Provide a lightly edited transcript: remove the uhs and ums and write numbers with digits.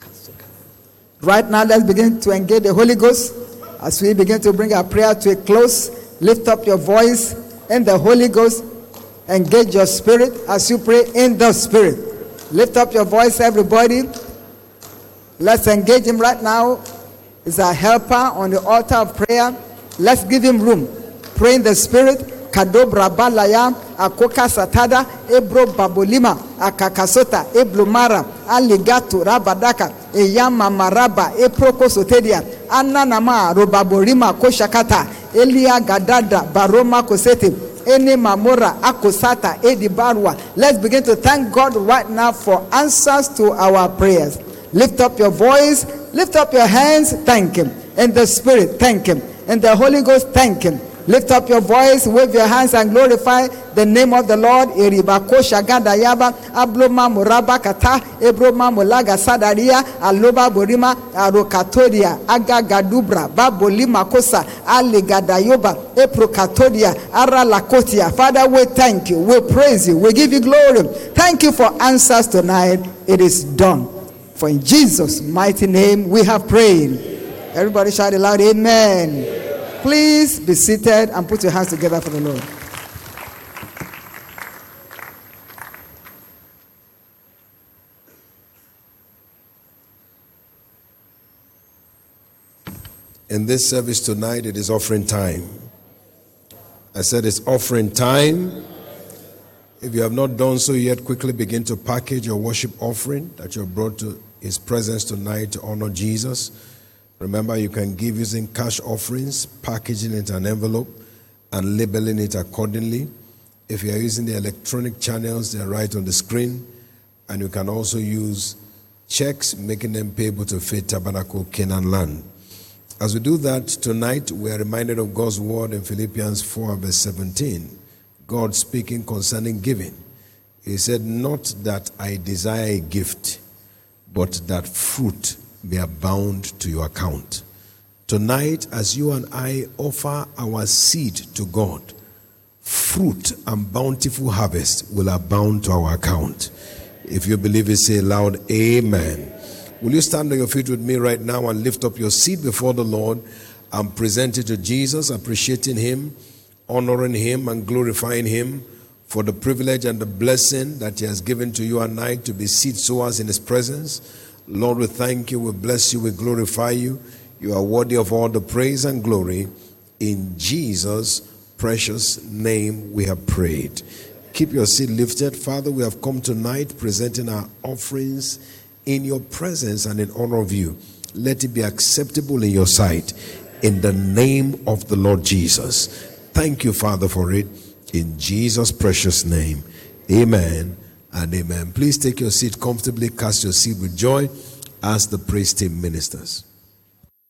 Right now, let's begin to engage the Holy Ghost as we begin to bring our prayer to a close. Lift up your voice in the Holy Ghost. Engage your spirit as you pray in the Spirit. Lift up your voice, everybody. Let's engage him right now. He's our helper on the altar of prayer. Let's give him room. Pray in the Spirit. Kadobra balaya, akoka satada, ebro babolima, akakasota, eblumara, aligato, rabadaka, eyama maraba, eproko sotedia, ananama, robaborima, koshakata, elia gadada, baroma kosete, ene mamora, akosata, edibarwa. Let's begin to thank God right now for answers to our prayers. Lift up your voice, lift up your hands, thank him. In the Spirit, thank him. In the Holy Ghost, thank him. Lift up your voice, wave your hands and glorify the name of the Lord. Eribako shagada yaba, abloma muraba kata, ebroma mulaga sadaria, aloba borima, arokatoria, agagadubra, babolima kosa, aligadayoba, eprokatoria, ara lakotia. Father, we thank you, we praise you, we give you glory. Thank you for answers tonight. It is done. For in Jesus' mighty name we have prayed. Everybody shout it loud, amen. Please be seated and put your hands together for the Lord. In this service tonight, it is offering time. I said it's offering time. If you have not done so yet, quickly begin to package your worship offering that you have brought to his presence tonight to honor Jesus. Remember, you can give using cash offerings, packaging it in an envelope, and labeling it accordingly. If you are using the electronic channels, they are right on the screen. And you can also use checks, making them payable to Faith Tabernacle, Canaan Land. As we do that tonight, we are reminded of God's word in Philippians 4, verse 17. God speaking concerning giving. He said, not that I desire a gift, but that fruit be abound to your account. Tonight, as you and I offer our seed to God, fruit and bountiful harvest will abound to our account. If you believe it, say loud, amen. Will you stand on your feet with me right now and lift up your seed before the Lord and present it to Jesus, appreciating him, honoring him, and glorifying him for the privilege and the blessing that he has given to you and I to be seed sowers in his presence. Lord, we thank you, we bless you, we glorify you. You are worthy of all the praise and glory. In Jesus' precious name we have prayed. Keep your seat lifted. Father, we have come tonight presenting our offerings in your presence and in honor of you. Let it be acceptable in your sight. In the name of the Lord Jesus. Thank you, Father, for it. In Jesus' precious name. Amen. And amen. Please take your seat comfortably, cast your seat with joy as the praise team ministers.